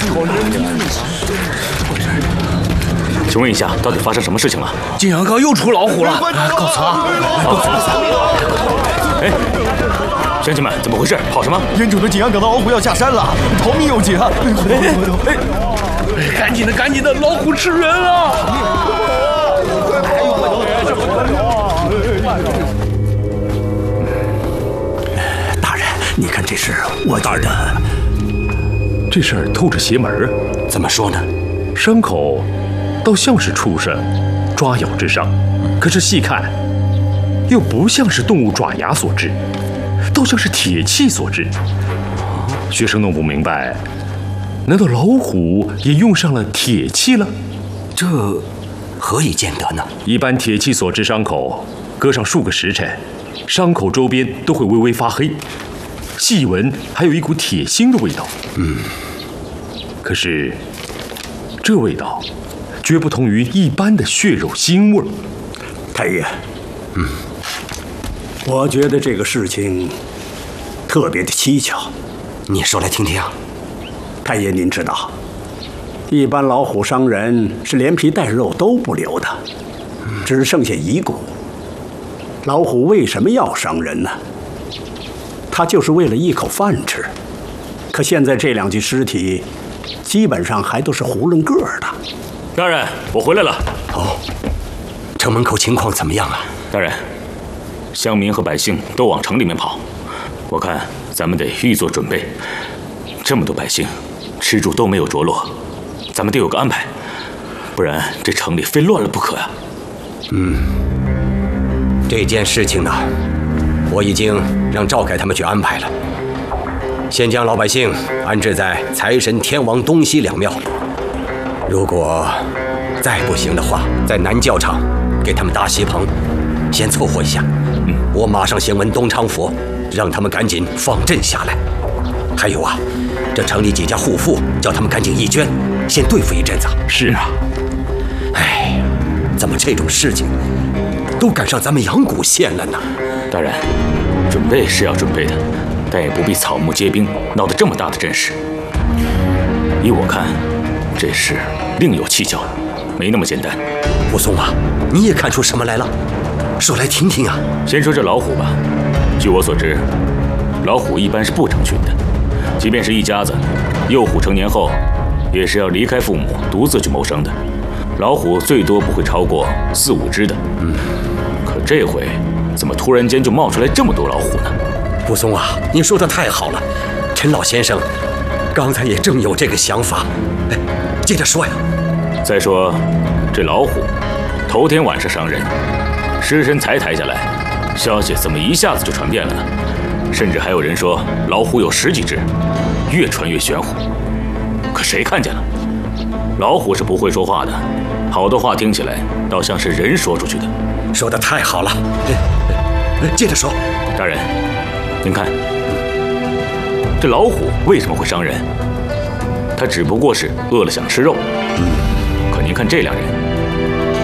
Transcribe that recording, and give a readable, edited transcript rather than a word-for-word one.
请问一下，到底发生什么事情了？ 景阳冈又出老虎了！ 告辞啊！ 哎，乡亲们，怎么回事？跑什么？ 烟酒的景阳冈的老虎要下山了，逃命有紧啊！ 赶紧的，老虎吃人了！ 大人，你看这事，我觉得这事儿透着邪门啊！ 怎么说呢？ 伤口倒像是畜生抓咬之伤，可是细看，又不像是动物爪牙所致，倒像是铁器所致。学生弄不明白，难道老虎也用上了铁器了？ 这何以见得呢？ 一般铁器所致伤口，搁上数个时辰，伤口周边都会微微发黑，细闻还有一股铁腥的味道。可是这味道绝不同于一般的血肉腥味。 太爷，我觉得这个事情特别的蹊跷。你说来听听。太爷，您知道，一般老虎伤人是连皮带肉都不留的，只剩下遗骨。老虎为什么要伤人呢？它就是为了一口饭吃。可现在这2具尸体基本上还都是囫囵个儿的。 大人，我回来了。 哦，城门口情况怎么样啊？ 大人，乡民和百姓都往城里面跑，我看咱们得预做准备。这么多百姓，吃住都没有着落，咱们得有个安排，不然这城里非乱了不可呀。 这件事情呢，我已经让赵凯他们去安排了。先将老百姓安置在财神、天王东西2庙，如果再不行的话，在南教场给他们搭席棚，先凑合一下。我马上先问东昌府，让他们赶紧放阵下来。还有啊，这城里几家户妇，叫他们赶紧义捐，先对付一阵子。 是啊， 哎，怎么这种事情都赶上咱们阳谷县了呢？ 大人，准备是要准备的，但也不必草木皆兵，闹得这么大的阵势。依我看，这事另有蹊跷，没那么简单。 武松啊，你也看出什么来了？说来听听啊。 先说这老虎吧，据我所知，老虎一般是不成群的，即便是一家子，幼虎成年后，也是要离开父母，独自去谋生的。老虎最多不会超过4、5只的。可这回怎么突然间就冒出来这么多老虎呢？ 武松啊，你说的太好了，陈老先生刚才也正有这个想法。哎，接着说呀。 再说这老虎，头天晚上伤人，尸身才抬下来，消息怎么一下子就传遍了呢？甚至还有人说老虎有10几只，越传越玄乎。可谁看见了？老虎是不会说话的，好多话听起来倒像是人说出去的。 说得太好了，接着说。 大人，您看，这老虎为什么会伤人？它只不过是饿了想吃肉。可您看这2人，